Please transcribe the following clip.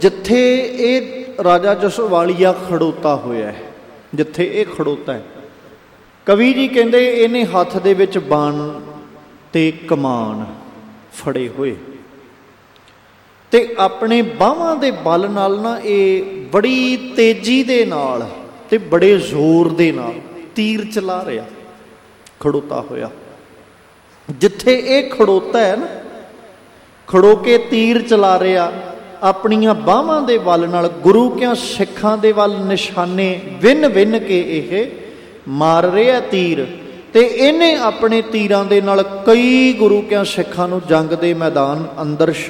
ਜਿੱਥੇ ਇਹ ਰਾਜਾ ਜਸਵਾਲੀਆ ਖੜੋਤਾ ਹੋਇਆ ਹੈ, ਜਿੱਥੇ ਇਹ ਖੜੋਤਾ ਹੈ, ਕਵੀ ਜੀ ਕਹਿੰਦੇ ਇਹਨੇ ਹੱਥ ਦੇ ਵਿੱਚ ਬਾਣ ਤੇ ਕਮਾਨ ਫੜੇ ਹੋਏ ਤੇ ਆਪਣੇ ਬਾਹਾਂ ਦੇ ਬਲ ਨਾਲ ਨਾ ਇਹ ਬੜੀ ਤੇਜ਼ੀ ਦੇ ਨਾਲ ਤੇ ਬੜੇ ਜ਼ੋਰ ਦੇ ਨਾਲ ਤੀਰ ਚਲਾ ਰਿਹਾ ਖੜੋਤਾ ਹੋਇਆ। ਜਿੱਥੇ ਇਹ ਖੜੋਤਾ ਹੈ ਨਾ, ਖੜੋ ਕੇ ਤੀਰ ਚਲਾ ਰਿਹਾ, ਆਪਣੀਆਂ ਬਾਹਾਂ ਦੇ ਵੱਲ ਨਾਲ ਗੁਰੂ ਕਿਆਂ ਸਿੱਖਾਂ ਦੇ ਵੱਲ ਨਿਸ਼ਾਨੇ ਵਿੰਨ ਵਿੰਨ ਕੇ ਇਹ ਮਾਰ ਰਿਹਾ ਤੀਰ। ਤੇ ਇਹਨੇ ਆਪਣੇ ਤੀਰਾਂ ਦੇ ਨਾਲ ਕਈ ਗੁਰੂ ਕਿਆਂ ਸਿੱਖਾਂ ਨੂੰ ਜੰਗ ਦੇ ਮੈਦਾਨ ਅੰਦਰ